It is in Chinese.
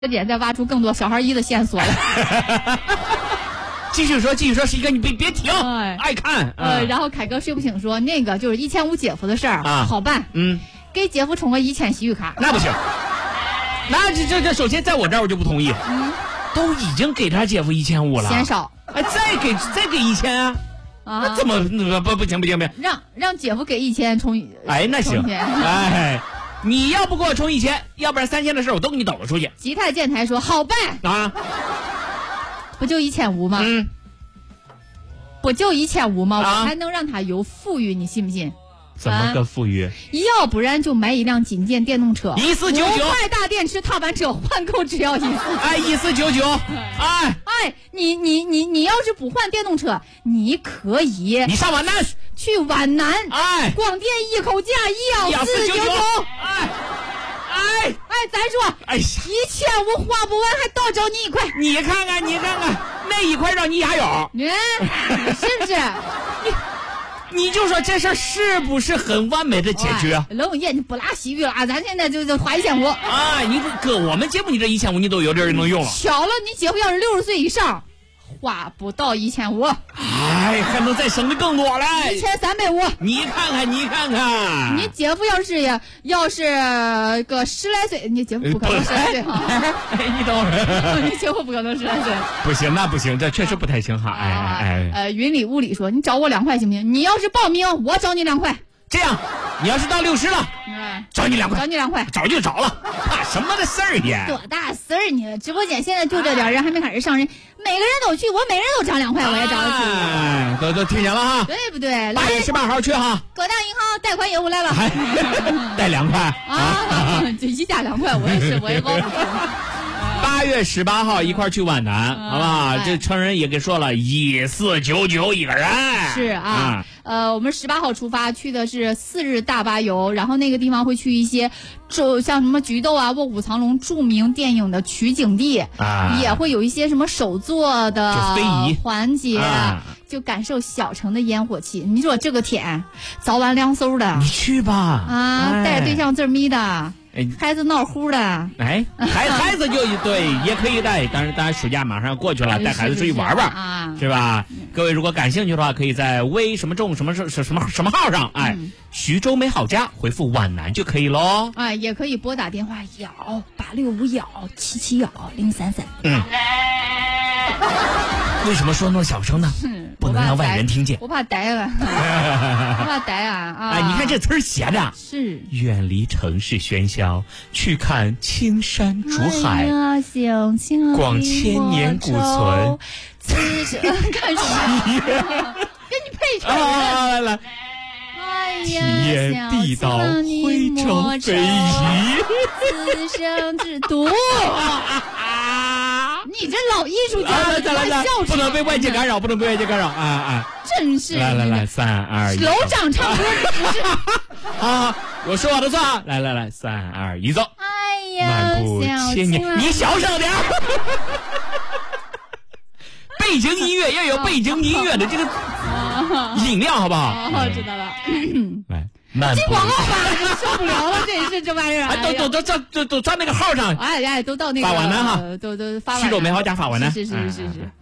这点再挖出更多小孩一的线索了。 继续说，是一个你别停，爱看。 然后凯哥睡不醒说，那个就是1500姐夫的事儿好办，给姐夫充个1000洗浴卡。 那不行，那这首先在我这儿我就不同意，都已经给他姐夫1500了， 嫌少， 再给1000啊。那怎么不行， 让姐夫给1000充， 那行，你要不给我充1000，要不然3000的事我都给你抖了出去。 吉泰建台说好办啊， 不就1500吗？不就1500吗？我还能让他有富裕，你信不信？ 怎么个富裕？ 要不然就买一辆锦店电动车 ，1499，5 块大电池踏板车，换购只要 1499。 你要是不换电动车，你可以你上皖南去皖南，广电一口价11499。咱说，1500花不完，还倒找你1块。 你看看，那1块让你压腰， 是不是？ 你就说这事儿是不是很完美的解决？ 龙爷，你不拉洗浴了啊！咱现在就花1500。 你哥，我们节目你这1500你都有点能用了。 巧了，你姐夫要是60岁以上，花不到1500。 还能再省的更多嘞 ，1350。 你看看， 你姐夫要是个10来岁，你姐夫不可能10来岁哈。 你等会儿， 你姐夫不可能10来岁。 不行，那不行，这确实不太行哈。 云里雾里说，你找我2块行不行？你要是报名，我找你2块。 这样，你要是到60了，找你2块，找就找了，怕什么的事儿呀？ 多大事儿呢？直播间现在就这点人，还没开始上人，每个人都去，我每人都涨2块，我也找得去。 都听见了哈？ 对不对 ？8月18号去哈。 各大银行贷款业务来了， 贷2块这一家2块，我也熬不住。 8月18号一块去皖南，好不好？这成人也给说了，1499一个人。 是啊，我们18号出发，去的是4日大巴游，然后那个地方会去一些像什么菊豆啊、卧虎藏龙著名电影的取景地，也会有一些什么手作的环节，就感受小城的烟火气。你说这个天早晚凉飕的， 你去吧带着对象字咪的。孩子闹呼的， 孩子就对，也可以带。当然暑假马上要过去了，带孩子出去玩玩，是吧？各位如果感兴趣的话，可以在微什么众什么号上，徐州美好家回复皖南就可以喽。 也可以拨打电话18651771033。 为什么说那么小声呢？不能让外人听见。 我怕呆了，我怕呆啊！ 你看这词儿写的， 是远离城市喧嚣，去看青山竹海，逛千年古存。 看什么？给你配唱。 来。体验地道徽州非遗， 此生之毒。你这老艺术家， 来，不能被外界干扰， 真是。 来，3、2、1， 楼长唱歌不是我说我的算，来，3、2、1，走。 漫步千年，你小声点。背景音乐要有背景音乐的这个音量，好不好？ 知道了。 来， 进广告吧，受不了了，这玩意儿。 都上那个号上， 都到那个发皖南哈， 都发皖南。 徐州美好家发皖南。 是。